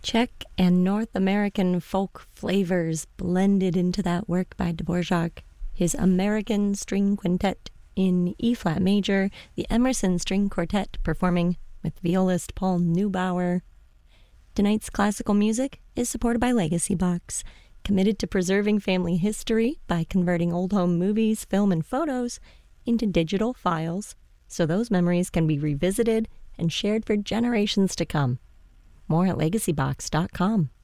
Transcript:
Czech and North American folk flavors blended into that work by Dvorak. His American String Quintet in E-flat major, the Emerson String Quartet performing with violist Paul Neubauer. Tonight's classical music is supported by Legacy Box, committed to preserving family history by converting old home movies, film, and photos into digital files so those memories can be revisited and shared for generations to come. More at legacybox.com.